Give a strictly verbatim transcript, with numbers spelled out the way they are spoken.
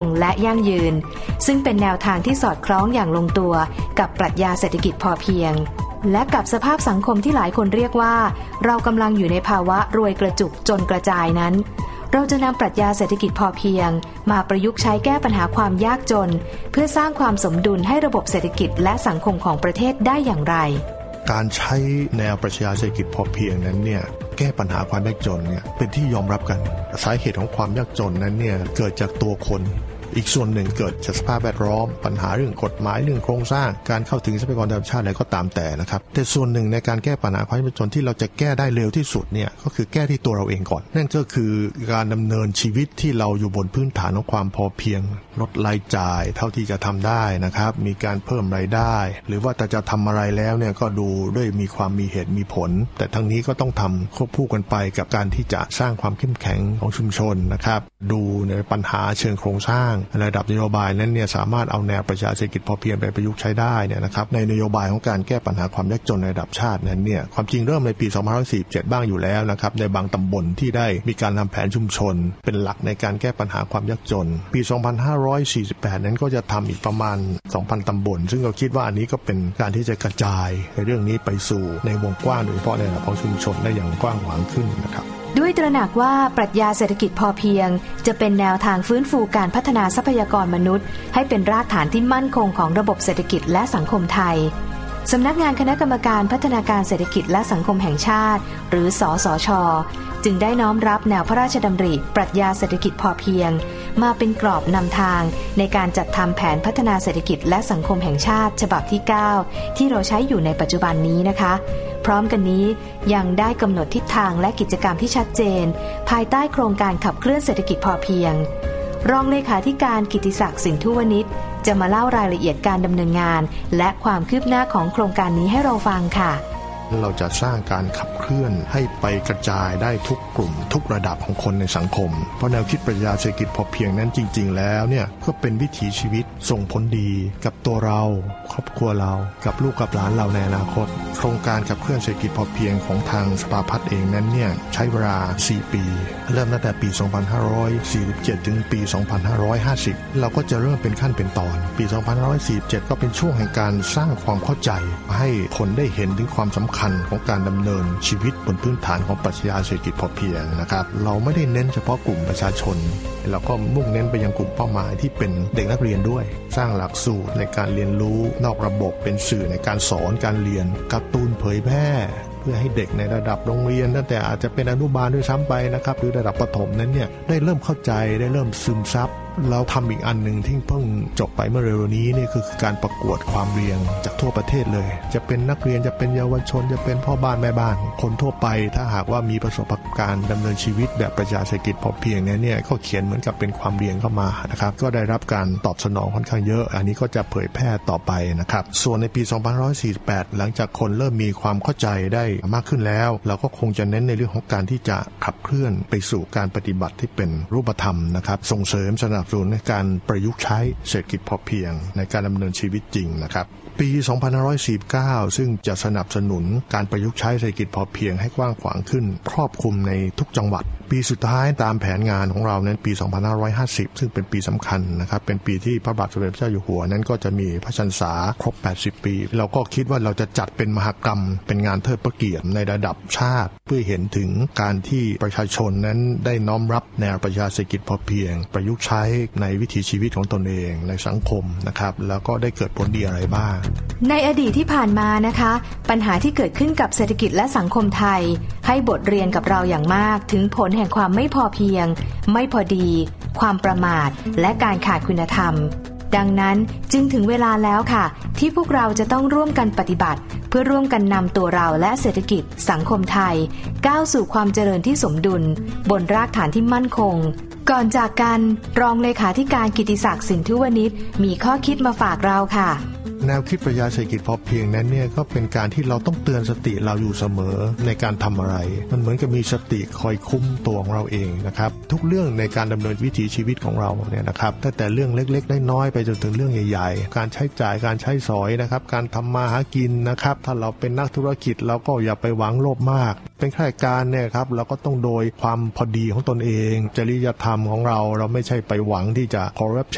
และยั่งยืนซึ่งเป็นแนวทางที่สอดคล้องอย่างลงตัวกับปรัชญาเศรษฐกิจพอเพียงและกับสภาพสังคมที่หลายคนเรียกว่าเรากำลังอยู่ในภาวะรวยกระจุกจนกระจายนั้นเราจะนำปรัชญาเศรษฐกิจพอเพียงมาประยุกต์ใช้แก้ปัญหาความยากจนเพื่อสร้างความสมดุลให้ระบบเศรษฐกิจและสังคมของประเทศได้อย่างไรการใช้แนวปรัชญาเศรษฐกิจพอเพียงนั้นเนี่ยแก้ปัญหาความยากจนเนี่ยเป็นที่ยอมรับกันสาเหตุของความยากจนนั้นเนี่ยเกิดจากตัวคนอีกส่วนหนึ่งเกิดจากสภาพแวดล้อมปัญหาเรื่องกฎหมายเรื่องโครงสร้างการเข้าถึงทรัพยากรธรรมชาติอะไรก็ตามแต่นะครับแต่ส่วนหนึ่งในการแก้ปัญหาความยากจนที่เราจะแก้ได้เร็วที่สุดเนี่ยก็คือแก้ที่ตัวเราเองก่อนนั่นก็คือการดำเนินชีวิตที่เราอยู่บนพื้นฐานของความพอเพียงลดรายจ่ายเท่าที่จะทำได้นะครับมีการเพิ่มรายได้หรือว่าแต่จะทำอะไรแล้วเนี่ยก็ดูด้วยมีความมีเหตุมีผลแต่ทั้งนี้ก็ต้องทำควบคู่กันไปกับการที่จะสร้างความเข้มแข็งของชุมชนนะครับดูในปัญหาเชิงโครงสร้างระดับนโยบายนั้นเนี่ยสามารถเอาแนวปรัชญาเศรษฐกิจพอเพียงไปประยุกต์ใช้ได้เนี่ยนะครับในนโยบายของการแก้ปัญหาความยากจนในระดับชาตินั้นเนี่ยความจริงเริ่มในปีสองพันห้าร้อยสี่สิบเจ็ดบ้างอยู่แล้วนะครับในบางตำบลที่ได้มีการทำแผนชุมชนเป็นหลักในการแก้ปัญหาความยากจนปีสองพันห้าร้อยสี่สิบแปดนั้นก็จะทำอีกประมาณ สองพัน ตำบลซึ่งเราคิดว่าอันนี้ก็เป็นการที่จะกระจายในเรื่องนี้ไปสู่ในวงกว้างโดยเฉพาะในระดับของชุมชนได้อย่างกว้างขวางขึ้นนะครับด้วยตระหนักว่าปรัชญาเศรษฐกิจพอเพียงจะเป็นแนวทางฟื้นฟูการพัฒนาทรัพยากรมนุษย์ให้เป็นรากฐานที่มั่นคงของระบบเศรษฐกิจและสังคมไทยสำนักงานคณะกรรมการพัฒนาการเศรษฐกิจและสังคมแห่งชาติหรือสสช.จึงได้น้อมรับแนวพระราชดำริปรัชญาเศรษฐกิจพอเพียงมาเป็นกรอบนำทางในการจัดทำแผนพัฒนาเศรษฐกิจและสังคมแห่งชาติฉบับที่เก้าที่เราใช้อยู่ในปัจจุบันนี้นะคะพร้อมกันนี้ยังได้กำหนดทิศทางและกิจกรรมที่ชัดเจนภายใต้โครงการขับเคลื่อนเศรษฐกิจพอเพียงรองเลขาธิการกิตติศักดิ์สินธุวณิชจะมาเล่ารายละเอียดการดำเนินงานและความคืบหน้าของโครงการนี้ให้เราฟังค่ะเราจะสร้างการขับเคลื่อนให้ไปกระจายได้ทุกกลุ่มทุกระดับของคนในสังคมเพราะแนวคิดปรัชญาเศรษฐกิจพอเพียงนั้นจริงๆแล้วเนี่ยก็เป็นวิถีชีวิตส่งผลดีกับตัวเราครอบครัวเรากับลูกกับหลานเราในอนาคตโครงการขับเคลื่อนเศรษฐกิจพอเพียงของทางสภาพัฒน์เองนั้นเนี่ยใช้เวลาสี่ปีเริ่มตั้งแต่ปีสองพันห้าร้อยสี่สิบเจ็ดถึงปีสองพันห้าร้อยห้าสิบเราก็จะเริ่มเป็นขั้นเป็นตอนปีสองพันห้าร้อยสี่สิบเจ็ดก็เป็นช่วงแห่งการสร้างความเข้าใจให้คนได้เห็นถึงความสำคัญของการดำเนินชีวิตบนพื้นฐานของปรัชญาเศรษฐกิจพอเพียงนะครับเราไม่ได้เน้นเฉพาะกลุ่มประชาชนเราก็มุ่งเน้นไปยังกลุ่มเป้าหมายที่เป็นเด็กนักเรียนด้วยสร้างหลักสูตรในการเรียนรู้นอกระบบเป็นสื่อในการสอนการเรียนการ์ตูนเผยแพร่เพื่อให้เด็กในระดับโรงเรียนตั้งแต่อาจจะเป็นอนุบาลด้วยซ้ำไปนะครับหรือระดับประถมนั้นเนี่ยได้เริ่มเข้าใจได้เริ่มซึมซับเราทำอีกอันหนึ่งที่เพิ่งจบไปเมื่อเร็วนี้นี่คือการประกวดความเรียนจากทั่วประเทศเลยจะเป็นนักเรียนจะเป็นเยาวชนจะเป็นพ่อบ้านแม่บ้านคนทั่วไปถ้าหากว่ามีประสบการณ์ดำเนินชีวิตแบบปรัชญาเศรษฐกิจพอเพียงเนี่ยก็เขียนเหมือนกับเป็นความเรียนเข้ามานะครับก็ได้รับการตอบสนองค่อนข้างเยอะอันนี้ก็จะเผยแพร่ต่อไปนะครับส่วนในปีสองพันห้าร้อยสี่สิบแปดหลังจากคนเริ่มมีความเข้าใจได้มากขึ้นแล้วเราก็คงจะเน้นในเรื่องของการที่จะขับเคลื่อนไปสู่การปฏิบัติที่เป็นรูปธรรมนะครับส่งเสริมสนับสนุนในการประยุกต์ใช้เศรษฐกิจพอเพียงในการดำเนินชีวิตจริงนะครับปีสองพันห้าร้อยสี่สิบเก้าซึ่งจะสนับสนุนการประยุกต์ใช้เศรษฐกิจพอเพียงให้กว้างขวางขึ้นครอบคลุมในทุกจังหวัดปีสุดท้ายตามแผนงานของเรานั้นปีสองพันห้าร้อยห้าสิบซึ่งเป็นปีสำคัญนะครับเป็นปีที่พระบาทสมเด็จพระเจ้าอยู่หัวนั้นก็จะมีพระชนษาครบแปดสิบปีเราก็คิดว่าเราจะจัดเป็นมหกรรมเป็นงานเทิดพระเกียรติในระดับชาติเพื่อเห็นถึงการที่ประชาชนนั้นได้น้อมรับแนวปรัชญาเศรษฐกิจพอเพียงประยุกต์ใช้ในวิถีชีวิตของตนเองในสังคมนะครับแล้วก็ได้เกิดผลดีอะไรบ้างในอดีตที่ผ่านมานะคะปัญหาที่เกิดขึ้นกับเศรษฐกิจและสังคมไทยให้บทเรียนกับเราอย่างมากถึงผลแห่งความไม่พอเพียงไม่พอดีความประมาทและการขาดคุณธรรมดังนั้นจึงถึงเวลาแล้วค่ะที่พวกเราจะต้องร่วมกันปฏิบัติเพื่อร่วมกันนำตัวเราและเศรษฐกิจสังคมไทยก้าวสู่ความเจริญที่สมดุลบนรากฐานที่มั่นคงก่อนจากกันรองเลขาธิการกิตติศักดิ์สินธุวณิชมีข้อคิดมาฝากเราค่ะแนวคิดปรัชญาเศรษฐกิจพอเพียงนั้นเนี่ยก็เป็นการที่เราต้องเตือนสติเราอยู่เสมอในการทำอะไรมันเหมือนกับมีสติคอยคุ้มตัวของเราเองนะครับทุกเรื่องในการดำเนินวิถีชีวิตของเราเนี่ยนะครับตั้งแต่เรื่องเล็กๆน้อยๆไปจนถึงเรื่องใหญ่ๆการใช้จ่ายการใช้สอยนะครับการทำมาหากินนะครับถ้าเราเป็นนักธุรกิจเราก็อย่าไปหวังโลภมากเป็นข้าราชการเนี่ยครับเราก็ต้องโดยความพอดีของตนเองจริยธรรมของเราเราไม่ใช่ไปหวังที่จะคอร์รัปชัน